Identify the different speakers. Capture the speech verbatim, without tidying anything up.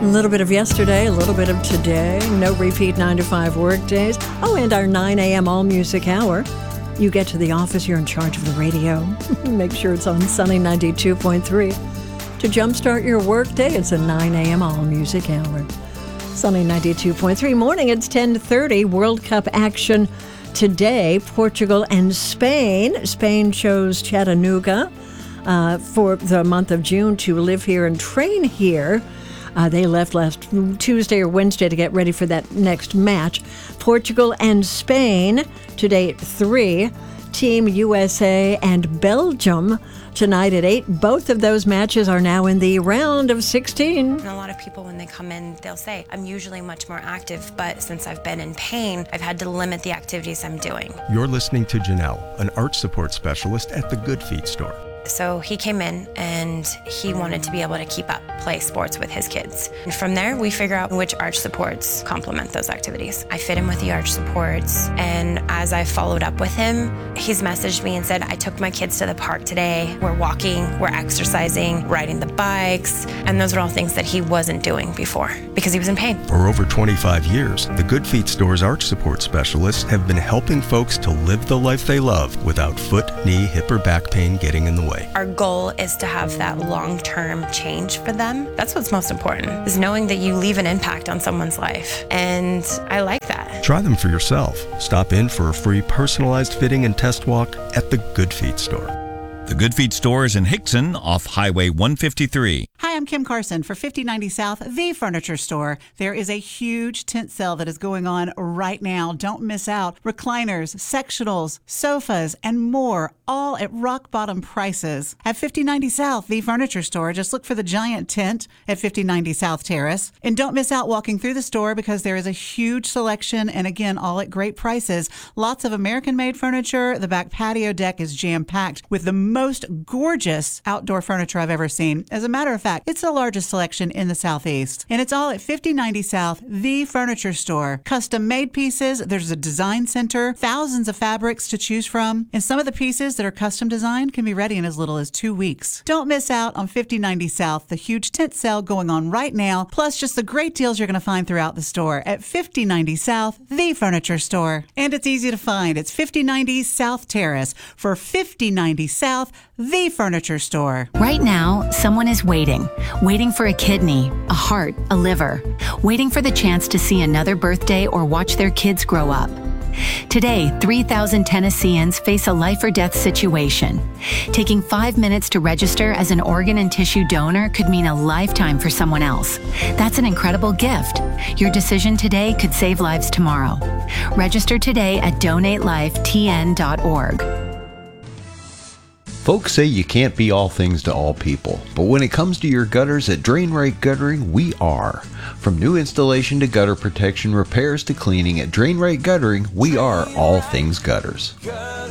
Speaker 1: A little bit of yesterday, a little bit of today. No repeat nine to five work days. Oh, and our nine a.m. all music hour. You get to the office, you're in charge of the radio. Make sure it's on Sunny ninety-two point three. To jumpstart your work day, it's a nine a.m. all music hour. Sunny ninety-two point three. Morning, it's ten thirty. World Cup action today. Portugal and Spain. Spain chose Chattanooga uh, for the month of June to live here and train here. Uh, they left last Tuesday or Wednesday to get ready for that next match. Portugal and Spain today at three. Team U S A and Belgium tonight at eight. Both of those matches are now in the round of sixteen.
Speaker 2: And a lot of people, when they come in, they'll say, I'm usually much more active, but since I've been in pain, I've had to limit the activities I'm doing.
Speaker 3: You're listening to Janelle, an arch support specialist at the Good Feet store.
Speaker 2: So he came in and he wanted to be able to keep up, play sports with his kids. And from there, we figure out which arch supports complement those activities. I fit him with the arch supports, and as I followed up with him, he's messaged me and said, I took my kids to the park today. We're walking, we're exercising, riding the bikes, and those are all things that he wasn't doing before because he was in pain.
Speaker 3: For over twenty-five years, the Good Feet store's arch support specialists have been helping folks to live the life they love without foot, knee, hip, or back pain getting in the way.
Speaker 2: Our goal is to have that long-term change for them. That's what's most important, is knowing that you leave an impact on someone's life. And I like that.
Speaker 3: Try them for yourself. Stop in for a free personalized fitting and test walk at the Good Feet store.
Speaker 4: The Good Feet store is in Hickson off Highway one fifty-three.
Speaker 5: Hi, I'm Kim Carson for fifty ninety South, the furniture store. There is a huge tent sale that is going on right now. Don't miss out. Recliners, sectionals, sofas, and more, all at rock bottom prices. At fifty ninety South, the furniture store, just look for the giant tent at fifty ninety South Terrace. And don't miss out walking through the store because there is a huge selection and again, all at great prices. Lots of American-made furniture. The back patio deck is jam-packed with the most gorgeous outdoor furniture I've ever seen. As a matter of fact, it's the largest selection in the Southeast. And it's all at fifty ninety South, the furniture store. Custom-made pieces, there's a design center, thousands of fabrics to choose from, and some of the pieces that are custom designed can be ready in as little as two weeks. Don't miss out on fifty ninety South, the huge tent sale going on right now, plus just the great deals you're going to find throughout the store at fifty ninety South, the furniture store. And it's easy to find. It's fifty ninety South Terrace for fifty ninety South, the furniture store.
Speaker 6: Right now, someone is waiting. Waiting for a kidney, a heart, a liver. Waiting for the chance to see another birthday or watch their kids grow up. Today, three thousand Tennesseans face a life or death situation. Taking five minutes to register as an organ and tissue donor could mean a lifetime for someone else. That's an incredible gift. Your decision today could save lives tomorrow. Register today at donate life t n dot org.
Speaker 7: Folks say you can't be all things to all people, but when it comes to your gutters at Drain Right Guttering, we are. From new installation to gutter protection, repairs to cleaning, at Drain Right Guttering, we are all things gutters.